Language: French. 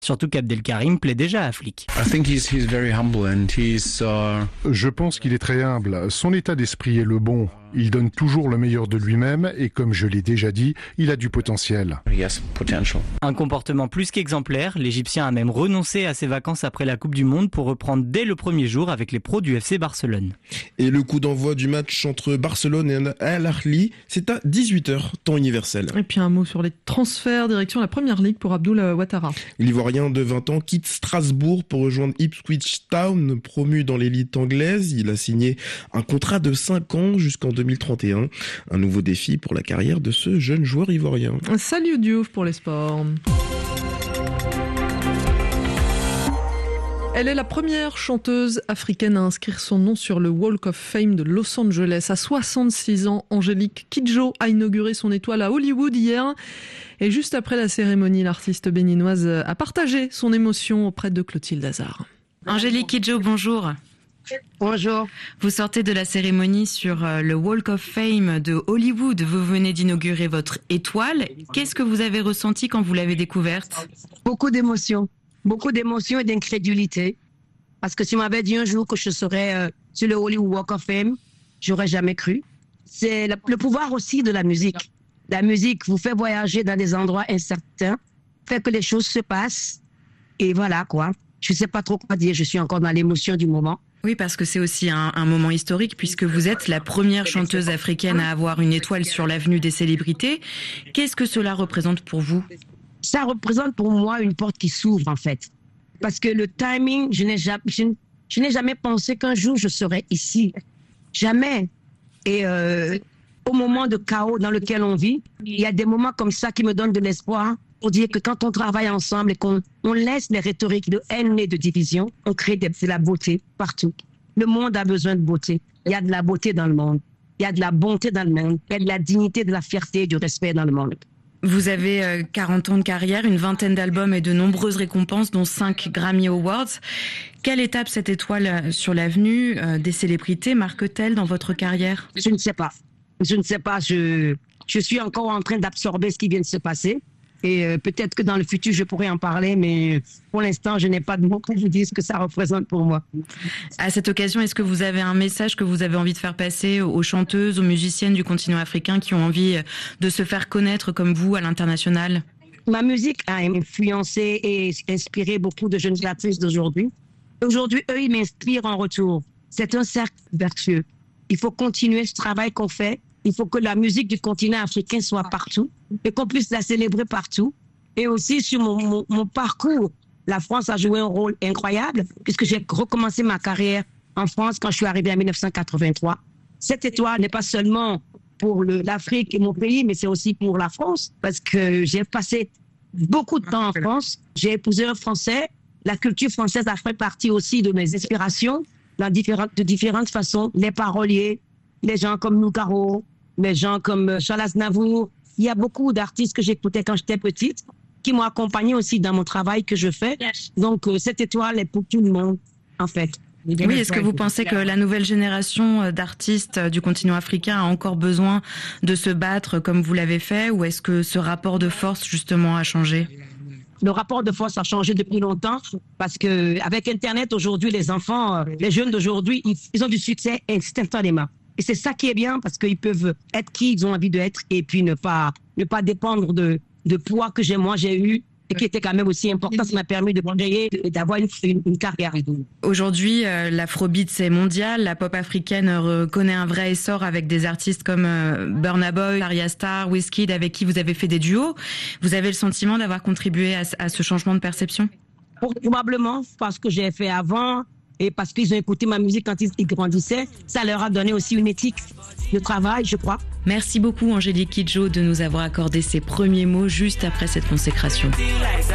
Surtout qu'Abdelkarim plaît déjà à Flick. Je pense qu'il est très humble. Son état d'esprit est le bon. Il donne toujours le meilleur de lui-même et comme je l'ai déjà dit, il a du potentiel. Un comportement plus qu'exemplaire, l'Égyptien a même renoncé à ses vacances après la Coupe du Monde pour reprendre dès le premier jour avec les pros du FC Barcelone. Et le coup d'envoi du match entre Barcelone et Al Ahly, c'est à 18h, temps universel. Et puis un mot sur les transferts, direction la Première Ligue pour Abdoul Ouattara. L'Ivoirien de 20 ans quitte Strasbourg pour rejoindre Ipswich Town, promu dans l'élite anglaise. Il a signé un contrat de 5 ans jusqu'en 2031. Un nouveau défi pour la carrière de ce jeune joueur ivoirien. Salut Diouf pour les sports. Elle est la première chanteuse africaine à inscrire son nom sur le Walk of Fame de Los Angeles. À 66 ans, Angélique Kidjo a inauguré son étoile à Hollywood hier. Et juste après la cérémonie, l'artiste béninoise a partagé son émotion auprès de Clotilde Hazard. Angélique Kidjo, bonjour. Bonjour. Vous sortez de la cérémonie sur le Walk of Fame de Hollywood. Vous venez d'inaugurer votre étoile. Qu'est-ce que vous avez ressenti quand vous l'avez découverte ? Beaucoup d'émotions et d'incrédulité. Parce que si on m'avait dit un jour que je serais sur le Hollywood Walk of Fame, j'aurais jamais cru. C'est le pouvoir aussi de la musique. La musique vous fait voyager dans des endroits incertains, fait que les choses se passent. Et voilà quoi. Je sais pas trop quoi dire. Je suis encore dans l'émotion du moment. Oui, parce que c'est aussi un moment historique puisque vous êtes la première chanteuse africaine à avoir une étoile sur l'avenue des célébrités. Qu'est-ce que cela représente pour vous ? Ça représente pour moi une porte qui s'ouvre en fait. Parce que le timing, je n'ai jamais pensé qu'un jour je serais ici. Jamais. Et au moment de chaos dans lequel on vit, il y a des moments comme ça qui me donnent de l'espoir pour dire que quand on travaille ensemble et qu'on laisse les rhétoriques de haine et de division, on crée de la beauté partout. Le monde a besoin de beauté. Il y a de la beauté dans le monde. Il y a de la bonté dans le monde. Il y a de la dignité, de la fierté et du respect dans le monde. Vous avez 40 ans de carrière, une vingtaine d'albums et de nombreuses récompenses, dont 5 Grammy Awards. Quelle étape cette étoile sur l'avenue des célébrités marque-t-elle dans votre carrière ? Je ne sais pas. Je suis encore en train d'absorber ce qui vient de se passer. Et peut-être que dans le futur, je pourrais en parler, mais pour l'instant, je n'ai pas de mots pour vous dire ce que ça représente pour moi. À cette occasion, est-ce que vous avez un message que vous avez envie de faire passer aux chanteuses, aux musiciennes du continent africain qui ont envie de se faire connaître comme vous à l'international ? Ma musique a influencé et inspiré beaucoup de jeunes artistes d'aujourd'hui. Aujourd'hui, eux, ils m'inspirent en retour. C'est un cercle vertueux. Il faut continuer ce travail qu'on fait. Il faut que la musique du continent africain soit partout et qu'on puisse la célébrer partout. Et aussi sur mon parcours, la France a joué un rôle incroyable puisque j'ai recommencé ma carrière en France quand je suis arrivée en 1983. Cette étoile n'est pas seulement pour l'Afrique et mon pays, mais c'est aussi pour la France parce que j'ai passé beaucoup de temps en France. J'ai épousé un Français. La culture française a fait partie aussi de mes inspirations de différentes façons. Les paroliers, les gens comme Nougaro, les gens comme Charles Aznavour. Il y a beaucoup d'artistes que j'écoutais quand j'étais petite, qui m'ont accompagné aussi dans mon travail que je fais. Donc, cette étoile est pour tout le monde, en fait. Oui, est-ce que vous pensez que la nouvelle génération d'artistes du continent africain a encore besoin de se battre comme vous l'avez fait, ou est-ce que ce rapport de force, justement, a changé ? Le rapport de force a changé depuis longtemps parce que avec Internet aujourd'hui, les enfants, les jeunes d'aujourd'hui, ils ont du succès instantanément. Et c'est ça qui est bien parce qu'ils peuvent être qui ils ont envie d'être et puis ne pas dépendre de poids que j'ai eu et qui était quand même aussi important. Ça m'a permis de créer et d'avoir une carrière. Aujourd'hui, l'afrobeat, c'est mondial. La pop africaine connaît un vrai essor avec des artistes comme Burna Boy, Arya Starr, Wizkid, avec qui vous avez fait des duos. Vous avez le sentiment d'avoir contribué à ce changement de perception ? Probablement, parce que j'ai fait avant et parce qu'ils ont écouté ma musique quand ils grandissaient. Ça leur a donné aussi une éthique de travail, je crois. Merci beaucoup, Angélique Kidjo, de nous avoir accordé ces premiers mots juste après cette consécration.